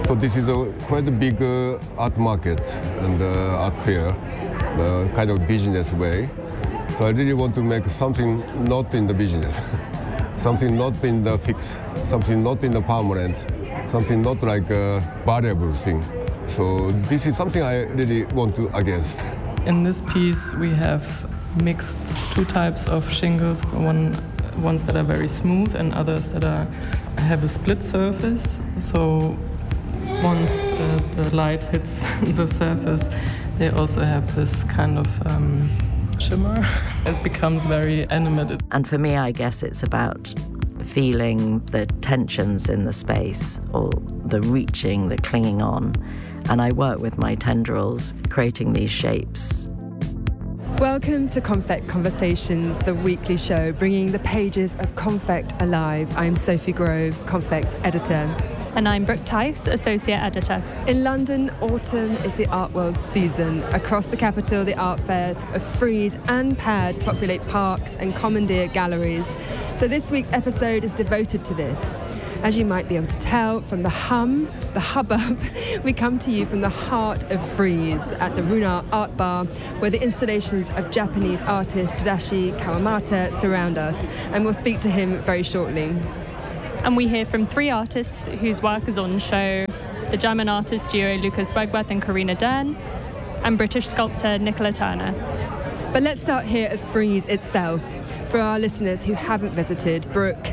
So this is quite a big art market and art fair, kind of business way. So I really want to make something not in the business, something not in the fixed, something not in the permanent, something not like a variable thing. So this is something I really want to against. In this piece we have mixed two types of shingles, ones that are very smooth and others that have a split surface. So once the light hits the surface, they also have this kind of shimmer. It becomes very animated. And for me, I guess it's about feeling the tensions in the space, or the reaching, the clinging on. And I work with my tendrils, creating these shapes. Welcome to Confect Conversations, the weekly show bringing the pages of Confect alive. I'm Sophie Grove, Confect's editor. And I'm Brooke Tice, Associate Editor. In London, autumn is the art world's season. Across the capital, the art fairs of Frieze and Pad populate parks and commandeer galleries. So this week's episode is devoted to this. As you might be able to tell from the hubbub, we come to you from the heart of Frieze at the Runar Art Bar, where the installations of Japanese artist Tadashi Kawamata surround us, and we'll speak to him very shortly. And we hear from three artists whose work is on show: the German artist duo Lucas Wegwerth and Karina Dern, and British sculptor Nicola Turner. But let's start here at Frieze itself. For our listeners who haven't visited, Brooke,